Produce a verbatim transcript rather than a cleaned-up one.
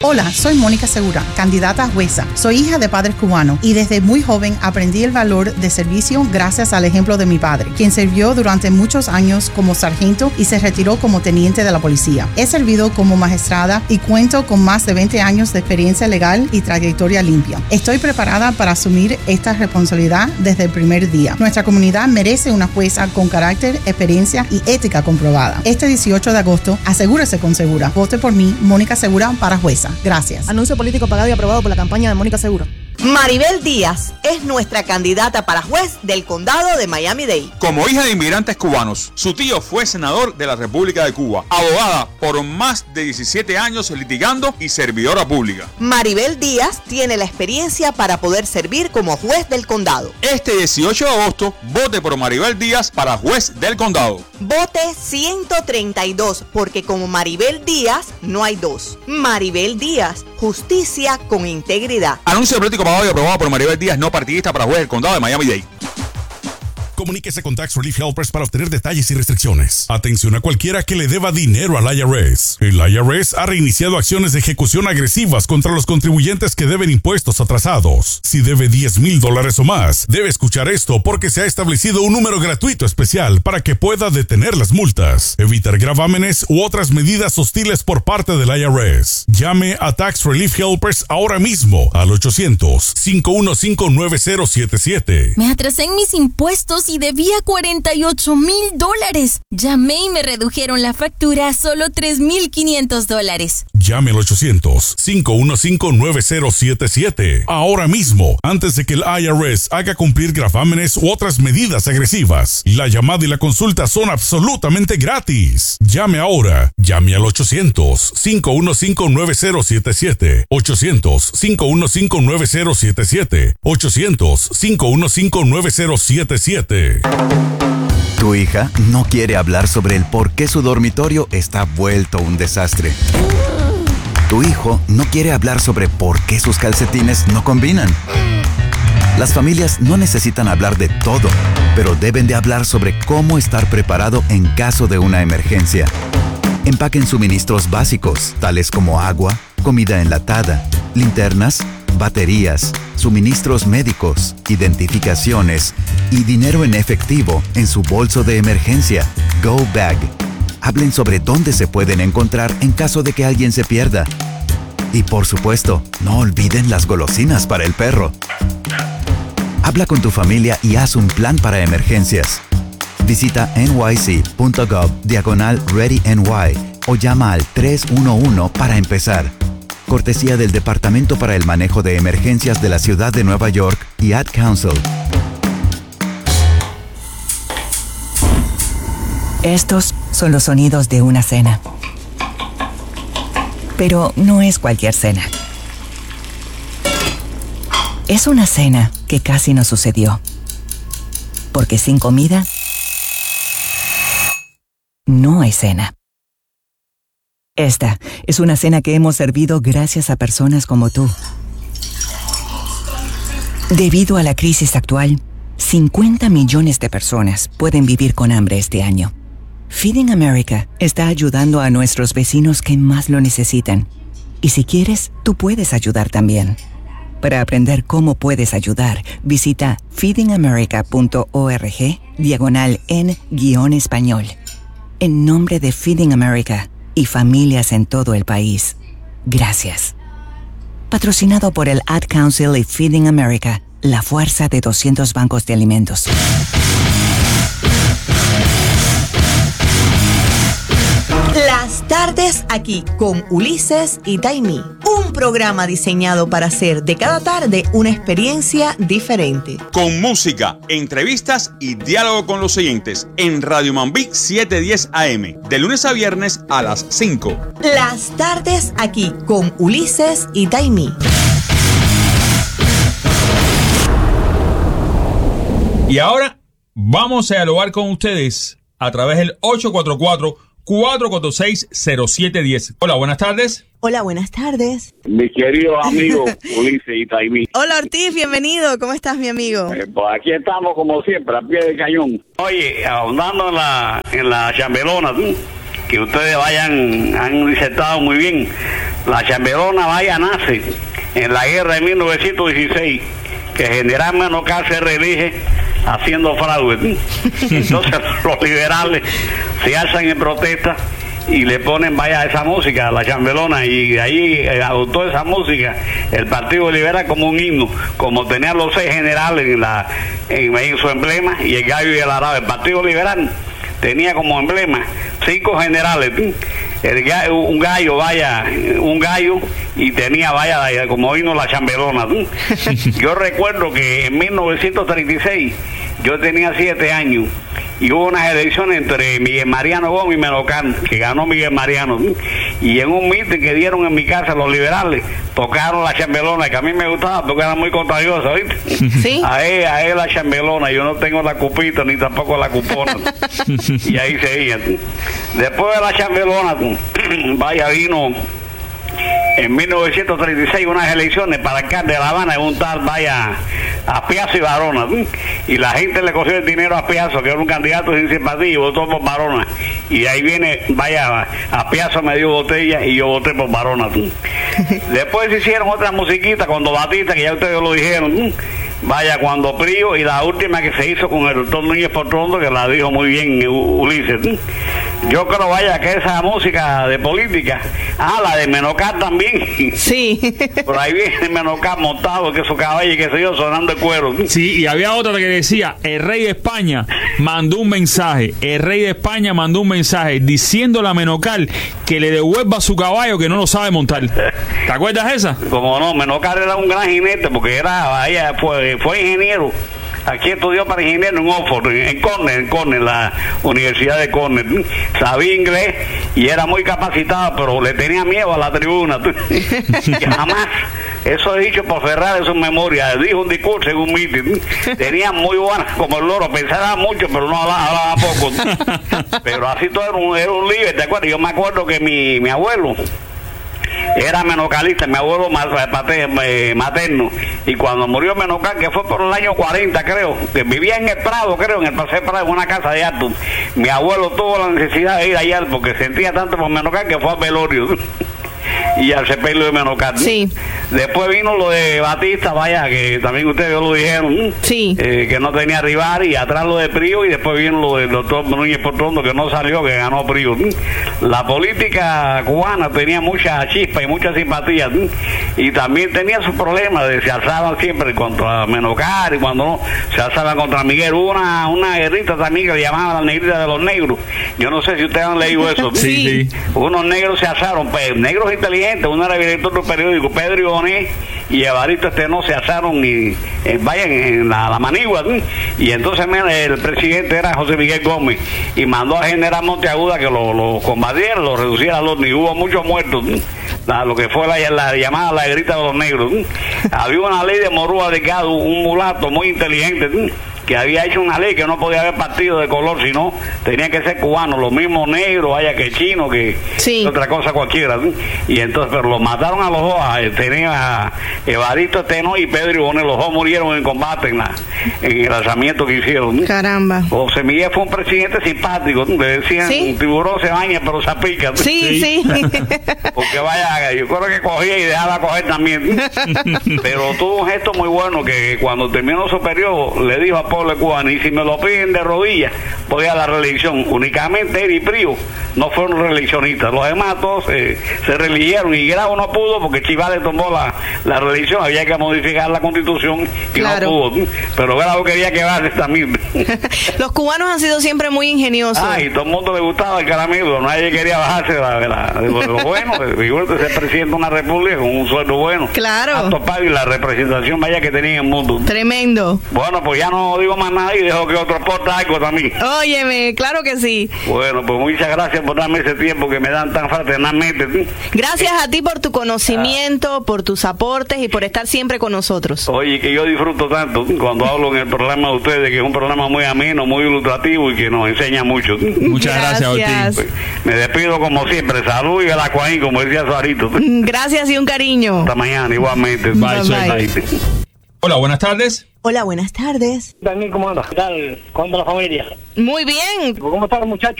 Hola, soy Mónica Segura, candidata a jueza. Soy hija de padres cubanos y desde muy joven aprendí el valor de servicio gracias al ejemplo de mi padre, quien sirvió durante muchos años como sargento y se retiró como teniente de la policía. He servido como magistrada y cuento con más de veinte años de experiencia legal y trayectoria limpia. Estoy preparada para asumir esta responsabilidad desde el primer día. Nuestra comunidad merece una jueza con carácter, experiencia y ética comprobada. Este dieciocho de agosto, asegúrese con Segura. Vote por mí, Mónica Segura, para jueza. Gracias. Anuncio político pagado y aprobado por la campaña de Mónica Segura. Maribel Díaz es nuestra candidata para juez del condado de Miami-Dade. Como hija de inmigrantes cubanos, su tío fue senador de la República de Cuba, abogada por más de diecisiete años litigando y servidora pública. Maribel Díaz tiene la experiencia para poder servir como juez del condado. Este dieciocho de agosto, vote por Maribel Díaz para juez del condado. Vote ciento treinta y dos, porque como Maribel Díaz no hay dos. Maribel Díaz, justicia con integridad. Anuncio político pagado y aprobado por Maribel Díaz, no partidista, para juez del condado de Miami-Dade. Comuníquese con Tax Relief Helpers para obtener detalles y restricciones. Atención a cualquiera que le deba dinero al I R S. El I R S ha reiniciado acciones de ejecución agresivas contra los contribuyentes que deben impuestos atrasados. Si debe diez mil dólares o más, debe escuchar esto porque se ha establecido un número gratuito especial para que pueda detener las multas, evitar gravámenes u otras medidas hostiles por parte del I R S. Llame a Tax Relief Helpers ahora mismo al ochocientos, cinco uno cinco, nueve cero siete siete. Me atrasé en mis impuestos y debía cuarenta y ocho mil dólares. Llamé y me redujeron la factura a solo tres mil quinientos dólares. Llame al ochocientos, cinco uno cinco, nueve cero siete siete ahora mismo, antes de que el I R S haga cumplir gravámenes u otras medidas agresivas. La llamada y la consulta son absolutamente gratis. Llame ahora. Llame al ochocientos, cinco uno cinco, nueve cero siete siete. ochocientos, cinco uno cinco, nueve cero siete siete. ochocientos, cinco uno cinco, nueve cero siete siete. Tu hija no quiere hablar sobre el por qué su dormitorio está vuelto un desastre. Tu hijo no quiere hablar sobre por qué sus calcetines no combinan. Las familias no necesitan hablar de todo, pero deben de hablar sobre cómo estar preparado en caso de una emergencia. Empaquen suministros básicos, tales como agua, comida enlatada, linternas, baterías, suministros médicos, identificaciones y dinero en efectivo en su bolso de emergencia, Go Bag. Hablen sobre dónde se pueden encontrar en caso de que alguien se pierda. Y por supuesto, no olviden las golosinas para el perro. Habla con tu familia y haz un plan para emergencias. Visita nyc.gov diagonal ReadyNY o llama al tres uno uno para empezar. Cortesía del Departamento para el Manejo de Emergencias de la Ciudad de Nueva York y Ad Council. Estos son los sonidos de una cena. Pero no es cualquier cena. Es una cena que casi no sucedió. Porque sin comida, no hay cena. Esta es una cena que hemos servido gracias a personas como tú. Debido a la crisis actual, cincuenta millones de personas pueden vivir con hambre este año. Feeding America está ayudando a nuestros vecinos que más lo necesitan. Y si quieres, tú puedes ayudar también. Para aprender cómo puedes ayudar, visita feedingamerica.org diagonal en guión español. En nombre de Feeding America y familias en todo el país, gracias. Patrocinado por el Ad Council y Feeding America, la fuerza de doscientos bancos de alimentos. Las tardes aquí con Ulises y Taimí. Un programa diseñado para hacer de cada tarde una experiencia diferente. Con música, entrevistas y diálogo con los oyentes en Radio Mambí setecientos diez A M, de lunes a viernes a las cinco. Las tardes aquí con Ulises y Taimí. Y ahora vamos a dialogar con ustedes a través del ocho cuatro cuatro, cuatro cuatro seis, cero siete uno cero. Hola, buenas tardes. Hola, buenas tardes. Mi querido amigo Ulises y Taimí. Hola Ortiz, bienvenido. ¿Cómo estás, mi amigo? Eh, pues aquí estamos como siempre, a pie del cañón. Oye, ahondando en la, en la chambelona, ¿tú? Que ustedes vayan, han disertado muy bien. La chambelona, vaya, nace en la guerra de mil novecientos dieciséis, que General Menorca se reelige haciendo fraude. Entonces los liberales se alzan en protesta y le ponen, vaya, esa música, la chambelona, y de ahí eh, adoptó esa música el Partido Liberal como un himno, como tenían los seis generales en, la, en, en su emblema, y el gallo y el arado. El Partido Liberal tenía como emblema cinco generales, el gallo, un gallo, vaya, un gallo, y tenía, vaya, como himno la chambelona. Yo recuerdo que en mil novecientos treinta y seis yo tenía siete años y hubo unas elecciones entre Miguel Mariano Gómez y Menocán, que ganó Miguel Mariano, y en un meeting que dieron en mi casa los liberales, tocaron la chambelona, que a mí me gustaba porque era muy contagiosa, ¿viste? ¿Sí? A él, a él la chambelona, yo no tengo la cupita ni tampoco la cupona. Y ahí seguía. Después de la chambelona, vaya, vino en mil novecientos treinta y seis unas elecciones para alcalde de La Habana, en un tal, vaya, Aspiazo y Barona, y la gente le cogió el dinero a Aspiazo, que era un candidato sin simpatía, y votó por Barona, y ahí viene, vaya, Aspiazo me dio botella y yo voté por Barona. Después se hicieron otras musiquitas cuando Batista, que ya ustedes lo dijeron, vaya, cuando Prío, y la última que se hizo con el doctor Núñez Portondo, que la dijo muy bien Ulises. Yo creo, vaya, que esa música de política, ah, la de Menocán también. Sí. Por ahí viene Menocán montado, que su caballo y que se yo sonando el cuero. Sí, y había otra que decía, el rey de España mandó un mensaje, el rey de España mandó un mensaje diciéndole a Menocán que le devuelva su caballo que no lo sabe montar. ¿Te acuerdas esa? Como no, Menocán era un gran jinete porque era, vaya, fue, fue ingeniero. Aquí estudió para ingeniero en Oxford, en Cornell, en Cornell, la Universidad de Cornell. Sabía inglés y era muy capacitado, pero le tenía miedo a la tribuna. Jamás, eso es dicho por Ferrar en sus memorias, dijo un discurso en un meeting. Tenía muy buenas, como el loro, pensaba mucho, pero no hablaba, hablaba poco. Pero así todo era un, era un líder, ¿te acuerdas? Yo me acuerdo que mi, mi abuelo era menocalista, mi abuelo materno, y cuando murió Menocán, que fue por el año cuarenta, creo, que vivía en el Prado, creo, en el Paseo Prado, en una casa de Alto, mi abuelo tuvo la necesidad de ir allá porque sentía tanto por Menocán que fue al velorio y al sepelio de Menocán. Sí. Después vino lo de Batista, vaya, que también ustedes lo dijeron, sí, eh, que no tenía rival, y atrás lo de Prío, y después vino lo del doctor Núñez Portondo, que no salió, que ganó Prío. La política cubana tenía mucha chispa y mucha simpatía, y también tenía sus problemas, de se alzaban siempre contra Menocán, y cuando no, se alzaban contra Miguel. Hubo una, una guerrita también que le llamaban la negrita de los negros. Yo no sé si ustedes han leído eso. Sí, sí. Unos negros se alzaron, pues, negros inteligentes, uno era director del periódico, Pedro Ibonet y Evaristo Esteno se alzaron y eh, vayan en la, la manigua, ¿sí? Y entonces el presidente era José Miguel Gómez y mandó a General Monteaguda que lo, lo combatiera, lo reduciera a los ni hubo muchos muertos, ¿sí? La, lo que fue la, la llamada la grita de los negros, ¿sí? Había una ley de Morúa Delgado, un mulato muy inteligente, ¿sí? Que había hecho una ley que no podía haber partido de color, sino tenía que ser cubano, lo mismo negro, vaya, que chino, que sí, otra cosa cualquiera, ¿sí? Y entonces, pero los mataron a los dos, tenía a Evaristo Esteno y Pedro Ibonet, los dos murieron en combate en, la, en el alzamiento que hicieron, ¿sí? Caramba. José Miguel fue un presidente simpático, ¿sí? Le decían, ¿sí? Un tiburón se baña pero se apica, ¿sí? Sí, sí. Porque vaya, yo creo que cogía y dejaba coger también, ¿sí? Pero tuvo un gesto muy bueno que cuando terminó su periodo le dijo a pueblo cubano, y si me lo piden de rodillas voy a la reelección. Únicamente él y Prío no fueron reeleccionistas, los demás todos eh, se reeligieron, y Grau no pudo porque Chivales tomó la, la reelección, había que modificar la constitución y claro, no pudo, pero Grau quería quedarse también. Los cubanos han sido siempre muy ingeniosos. Ah, y todo el mundo le gustaba el caramelo, nadie quería bajarse de, la, de, la, de lo, de lo bueno, figúrate ser presidente de una república con un sueldo bueno, claro, alto pago, y la representación vaya que tenía en el mundo. Tremendo. Bueno, pues ya no digo más nada y dejo que otro porta algo también. Óyeme, claro que sí. Bueno, pues muchas gracias por darme ese tiempo que me dan tan fraternalmente, ¿sí? Gracias a ti por tu conocimiento, ah, por tus aportes y por estar siempre con nosotros. Oye, que yo disfruto tanto cuando hablo en el programa de ustedes, que es un programa muy ameno, muy ilustrativo y que nos enseña mucho. Muchas gracias, gracias a ti. Me despido como siempre. Salud y el acuaín, como decía Suarito. Gracias y un cariño. Hasta mañana, igualmente. Bye, bye. Bye. Hola, buenas tardes. Hola, buenas tardes. Daniel, ¿cómo anda? ¿Qué tal? ¿Cómo anda la familia? Muy bien. ¿Cómo están los muchachos?